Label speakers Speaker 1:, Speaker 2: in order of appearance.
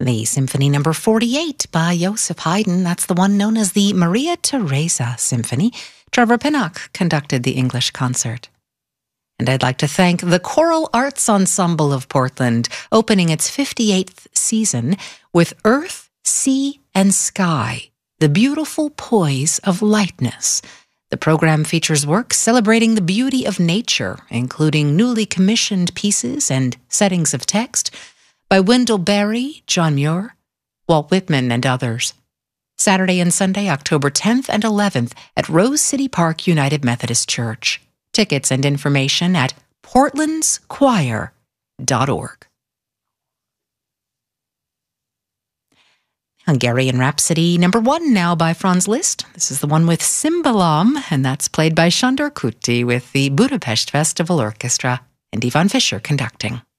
Speaker 1: The Symphony Number 48 by Joseph Haydn, that's the one known as the Maria Theresa Symphony. Trevor Pinnock conducted the English concert. And I'd like to thank the Choral Arts Ensemble of Portland, opening its 58th season with Earth, Sea, and Sky, the beautiful poise of lightness. The program features works celebrating the beauty of nature, including newly commissioned pieces and settings of text by Wendell Berry, John Muir, Walt Whitman, and others. Saturday and Sunday, October 10th and 11th at Rose City Park United Methodist Church. Tickets and information at portlandschoir.org. Hungarian Rhapsody number 1 now by Franz Liszt. This is the one with Cymbalam, and that's played by Sándor Kúti with the Budapest Festival Orchestra and Ivan Fischer conducting.